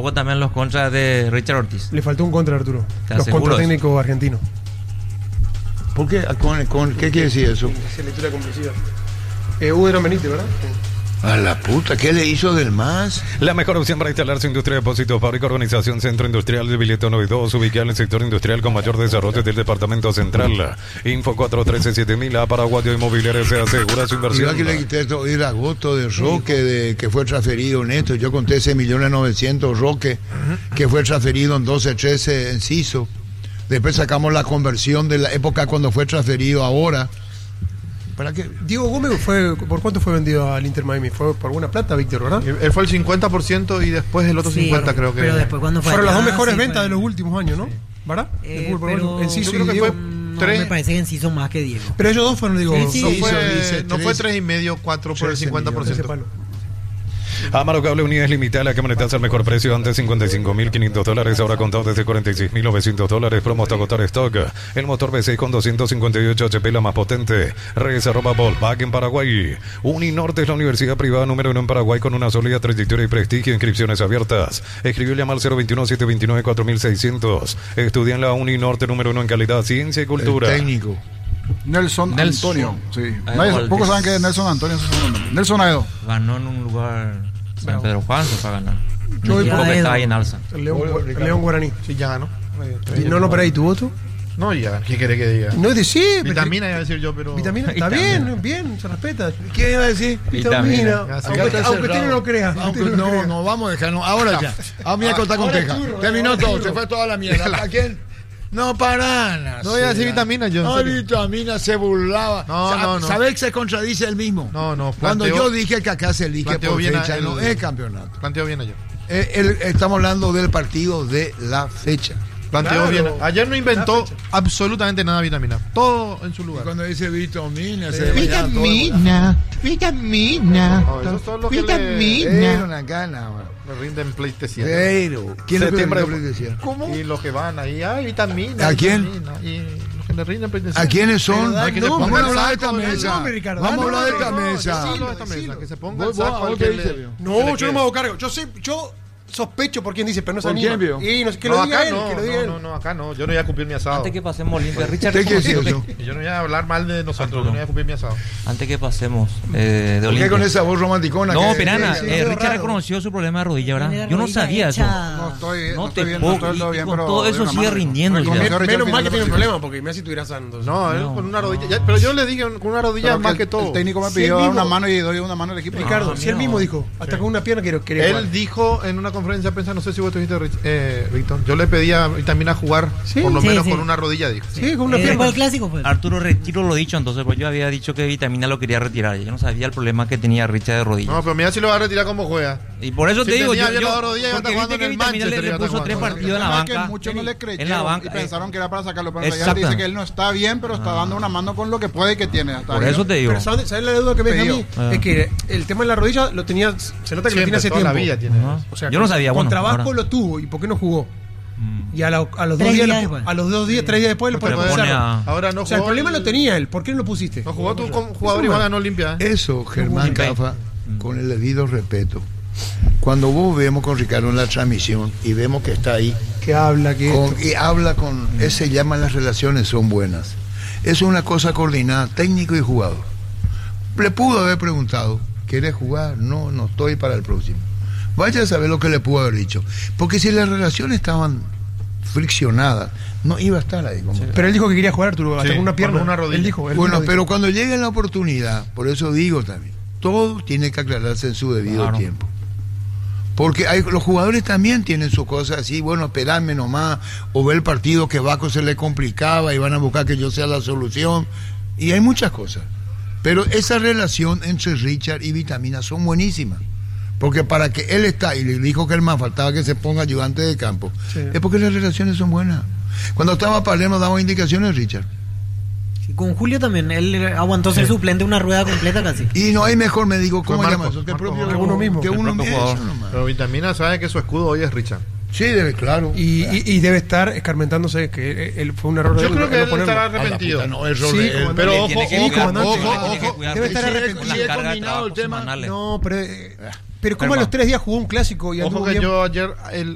poco también los contras de Richard Ortiz. Le faltó un contra, Arturo. Te Los aseguro contratécnicos argentinos. ¿Por qué? ¿Qué quiere decir eso? Lectura compulsiva. Hugo de Benítez, ¿verdad? A la puta, ¿qué le hizo del MAS? La mejor opción para instalar su industria de depósitos, fábrica, organización, centro industrial de Billeto 92, ubicado en el sector industrial con mayor desarrollo del departamento central. Info 413-7000, a Paraguayo Inmobiliaria se asegura su inversión. Mira que le quité todo el agosto de Roque, que fue transferido en esto. Yo conté ese 1.900.000 Roque, que fue transferido en 12-13 en CISO. Después sacamos la conversión de la época cuando fue transferido ahora. ¿Para qué? Diego Gómez ¿por cuánto fue vendido al Inter Miami? Fue por alguna plata, Víctor, ¿verdad? Él fue el 50% y después el otro 50%, creo que. Pero después cuando fue fueron las dos allá, mejores sí, ventas fue... de los últimos años, ¿no? ¿Verdad? Pero En Ciso yo creo y que Diego. fue no, 3. me parece que en sí son más que Diego. Pero ellos dos fueron, digo, Sí, No sí. fue 3,5, 4 por el 50%. Amaro Cable, unidades limitadas, la cámara está al mejor precio, antes $55.500, ahora contado desde $46.900, promo hasta agotar stock. El motor V6 con 258 HP, la más potente. Reserva Volkswagen Paraguay. Uninorte es la universidad privada número 1 en Paraguay con una sólida trayectoria y prestigio, inscripciones abiertas. Escribió y llama al 021-729-4600. Estudia en la Uninorte número 1 en calidad, ciencia y cultura. El técnico. Nelson Antonio. Sí. Pocos saben que es Nelson Antonio. Nelson Aedo. Ganó en un lugar San Pedro Juan, se fue a ganar. Yo voy Un equipo que está ahí en alza. El León Guaraní. Sí, ya ganó. No, pero ahí tu voto. No, ya, ¿qué querés que diga? No decir. Vitamina iba a decir yo, pero. Vitamina, está bien, se respeta. ¿Qué iba a decir? Vitamina. Vitamina. Aunque usted no lo crea. No, vamos a dejarlo. Ahora ya. Ahora a contar con queja. Terminó todo, se fue toda la mierda. ¿A quién? No, para nada. No voy a decir vitamina yo. No, vitamina se burlaba. No. ¿Sabés que se contradice él mismo? No. Cuando yo dije que acá se elige por fecha, no es campeonato. Planteo bien ayer. Estamos hablando del partido de la fecha. Planteó bien. Ayer no inventó absolutamente nada vitamina. Todo en su Y lugar. cuando dice vitamina, Vitamina. No, eso es todo lo que Era una gana, me rinden pleitesía. pero ¿quién le Septiembre- decía? Y los que van ahí, ay, vitamina. ¿A quién? vitamina. Y los que le rinden pleitesía. ¿A quiénes son? Pero que se Vamos ponga a hablar de el esta saco, mesa. nombre, Ricardo. Vamos a No, hablar de esta no, mesa. Decilo de esta mesa, que se ponga el Vos, saco al ¿qué que dice, le- vio? No, yo no me hago cargo. Yo sospecho por quién dice, pero no se ¿Por anima. quién, vio? Y no sé, que No, lo diga acá él, que lo diga él. no, acá no. Yo no voy a cumplir mi asado. Antes que pasemos limpia, Richard. ¿Usted qué decía eso? Y yo no voy a hablar mal de nosotros, yo no voy a cumplir mi asado. Antes que pasemos de ¿Por qué Olimpia. con esa voz romanticona? No, que- Pirana, sí, Richard raro. reconoció su problema de rodilla, ¿verdad? Tiene la Yo no rodilla sabía eso. hecha. No estoy te bien, puedo- no estoy todo y bien, con pero todo de eso una sigue mano. rindiendo. Recomiendo ya. Richard Menos mal que tiene un Fidel. problema, porque me hace estuviera sano. No, él con una rodilla. Pero yo le dije con una rodilla Pero más que que todo. El técnico me Sí, pidió él dar mismo. una mano y doy una mano al equipo. Ricardo, si él mismo dijo, hasta con una pierna quería Él jugar. dijo en una conferencia de prensa, no sé si vos te dijiste, Víctor, yo le pedía vitamina a jugar, Sí. por lo Sí, menos sí. con una rodilla, dijo. Sí, con una Después pierna. el clásico fue. Arturo retiro lo dicho, entonces pues yo había dicho que Vitamina lo quería retirar. Yo no sabía el problema que tenía Richard de rodilla. No, pero mira si lo va a retirar como juega. Y por eso Si te digo, tenía yo, bien la rodilla, ya está porque jugando viste en que el Vitamina Manchester, le ya está puso 3 jugando. partidos en la El problema es banca. que muchos no le En la creyeron banca. y pensaron que era para sacarlo. Pero ya Exacto. dice que él no está bien, pero está dando una mano con lo que puede y que tiene. Está Por bien. eso te digo. Pero ¿sabes la duda que me deja a mí? Ah. Es que el tema de la rodilla lo tenía, se nota que lo tiene hace toda la tiempo. vida tiene. Ajá. O sea, Yo no sabía, con bueno. trabajo ahora. lo tuvo. ¿Y por qué no jugó? Y a los 2 Tres días, días después. a los 2 días, 3 días después lo Pero pusieron. pone a- Ahora no O sea, el jugó problema lo tenía él. ¿Por qué no lo pusiste? No jugó tú como jugador y ganó Olimpia. Eso, Germán Cafa, con el debido respeto. Cuando vos vemos con Ricardo en la transmisión y vemos que está ahí Que habla, que y habla con, se llaman las relaciones son buenas. Es una cosa coordinada, técnico y jugador. Le pudo haber preguntado, ¿quieres jugar? No, no estoy para el próximo. Vaya a saber lo que le pudo haber dicho. Porque si las relaciones estaban friccionadas, no iba a estar ahí. Como Pero él dijo que quería jugar, Arturo, hasta Sí, con una pierna. con una rodilla. Él dijo. Bueno, dijo. pero cuando llegue la oportunidad, por eso digo también, todo tiene que aclararse en su debido Claro. tiempo. Porque los jugadores también tienen sus cosas así, bueno, esperarme nomás, o ver el partido que Baco se le complicaba y van a buscar que yo sea la solución, y hay muchas cosas. Pero esa relación entre Richard y Vitamina son buenísimas. Porque para que él está, y le dijo que el más faltaba que se ponga ayudante de campo, Sí. es porque las relaciones son buenas. Cuando estaba Palermo daba indicaciones Richard. Sí, con Julio también, él aguantó ser suplente una rueda completa casi. Y no hay mejor médico, ¿cómo Fue llama Marcos, eso? Que Marcos propio, Gómez. Que uno mismo. que El uno propio mismo. jugador. Eso nomás. Pero Vitamina sabe que su escudo hoy es Richard. Sí, claro. Y debe estar escarmentándose que él fue un error de Yo él creo que no él ponerlo. estará A la arrepentido. puta, no, error Sí, de él. comandante. Pero Le ojo, tiene que ojo, cuidar, comandante. ojo, tiene que ojo. cuidar, Debe estar porque arrepentido. con la Si he carga de combinado trabajo el tema, semanales. No, pero como a los 3 días jugó un clásico y Ojo anduvo que bien. yo ayer,